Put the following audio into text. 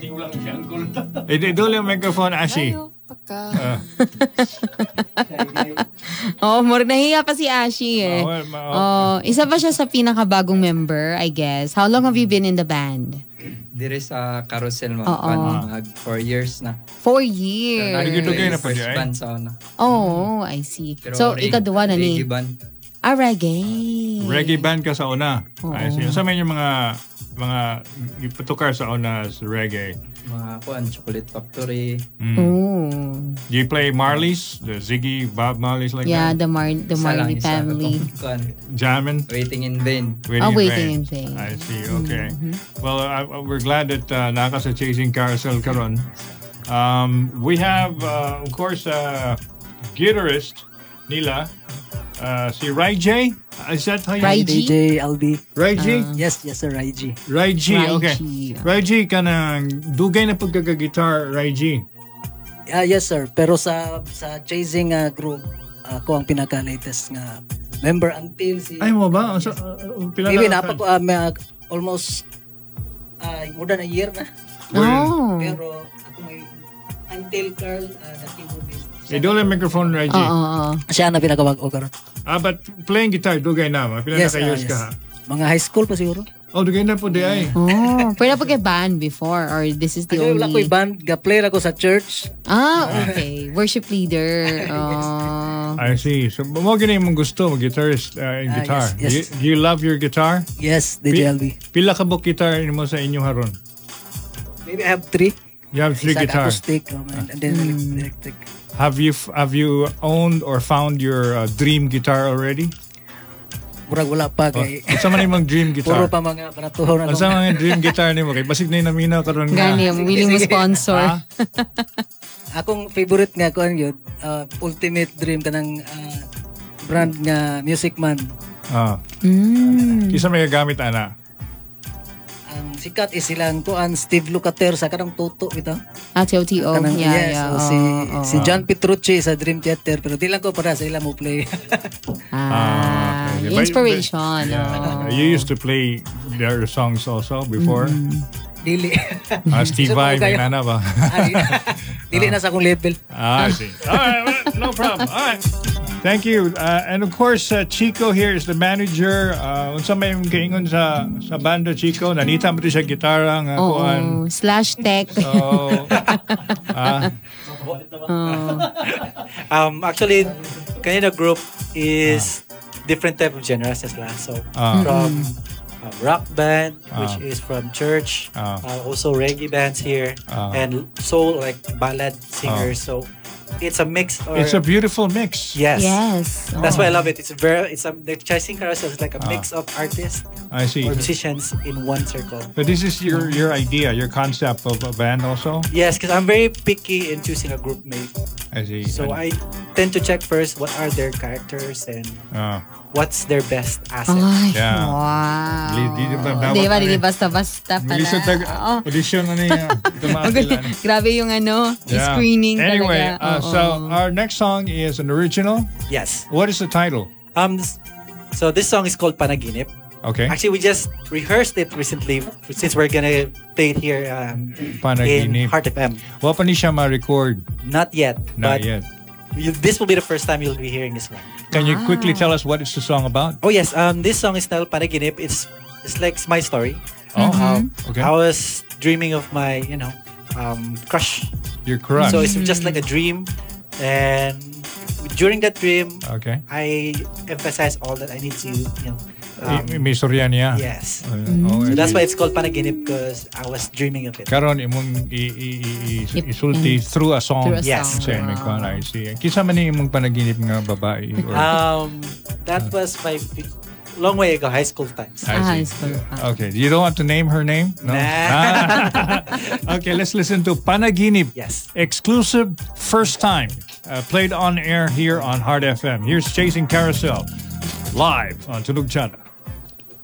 Idol yung microphone, Ashi. More nahiya pa si Ashi eh. Isa ba siya sa pinakabagong member, I guess? How long have you been in the band? Dire sa Carousel mo. Mag 4 years na. 4 years. Nagigitugay na pa First siya band sa una. Oh, I see. Pero So, ikaduwa na ni. Reggae band. Reggae. Reggae band ka sa una. I see. Sa may yung mga ipatukar sa una sa reggae. Mga kuan, Chocolate Factory. Oh. Do you play Marley's? The Ziggy, Bob Marley's like Yeah, that? the Marley family. Jamming? Waiting in Vain. Waiting in Vain. I see, okay. Well, we're glad that naka sa Chasing Carousel karon. We have, of course, guitarist nila, si Rai J. Is that how you Rai say it? G? DJ LB. Rai G? Yes, sir, Rai G. Rai G, okay. G. Rai G, kanang dugay na pagkaka-guitar, Rai G. Yes, sir. Pero sa Chasing group, ako ang pinaka-latest nga member until si... Ay mo ba? Pila maybe na napa ko almost more than a year na. Oh. Pero ako may until Carl na keyboardist. Idol yung microphone, Rai G. Siya na pinakawag-o karon. But playing guitar, dugay na. Pila na ka-years ka ha? Mga high school pa siguro. Oh, dugay na po di ay. Pwede pa band before or this is the Ano, wala only... ko'y band. Ga-play ako sa church. Okay. Worship leader. I see. So, mo gina yung gusto, guitarist in guitar. Yes. Do you love your guitar? Yes, DJ LB. Pila ka buk guitar mo sa inyo haron? Maybe I have 3. You have 3 guitars. Acoustic and then electric. Have you owned or found your dream guitar already? Murag wala pa kay... Sa man imong dream guitar? Puro pa mga aparatuhon. Sa mga dream guitar nimo kay basig na naminaw karon nga. Gani, willing mo sponsor. Akong favorite nga ko yun, ultimate dream kanang brand nga Music Man. Isa may gamit ana? Ang sikat is silang kuan Steve Lukather sa kanang Toto ito. TOTO. Kanang, Yeah, yes, yeah. Si John Petrucci sa Dream Theater pero di lang ko para sa ila mo play. Okay. Inspiration. You used to play their songs also before? Dili. Steve Vai, may nana ba? Dili na sa akong level. I see. All right, well, no problem. All right. Thank you. And of course, Chico here is the manager. Unsa may kaingon sa banda, Chico? Nanita mo siya gitara nga kuan. /tech. Actually, kanina group is different type of genres as well. So from rock band, which is from church, also reggae bands here, and soul like ballad singers. So it's a mix. It's a beautiful mix. Yes. That's why I love it. The Chasing Carousel is like a mix of artists I see. or musicians in one circle. But this is your idea, your concept of a band also? Yes, because I'm very picky in choosing a group mate. I see. So I tend to check first what are their characters and what's their best asset. Yeah. Wow. Di ba, di basta-basta pala. Audition na niya. Grabe yung screening anyway, talaga. so our next song is an original. Yes. What is the title? So this song is called Panaginip. Okay. Actually, we just rehearsed it recently since we're gonna play it here in Heart FM. Wa pa ni siya ma-record? Not yet. Not yet. This will be the first time you'll be hearing this one. Can you quickly tell us what is the song about? Oh yes, this song is titled Panaginip. It's like my story. Okay. I was dreaming of my crush. Your crush. So it's just like a dream, and during that dream, I emphasize all that I need to may storya niya. Yes. So that's why it's called Panaginip, because I was dreaming of it. Karon imong isulti through a song. Yes. So I see. Kisa man ni imong panaginip nga babae? That was my long way ago, high school times. High school. Okay. You don't want to name her name? No? Nah. Okay, let's listen to Panaginip. Yes. Exclusive first time. Played on air here on Heart FM. Here's Chasing Carousel. Live on Tunog Channel.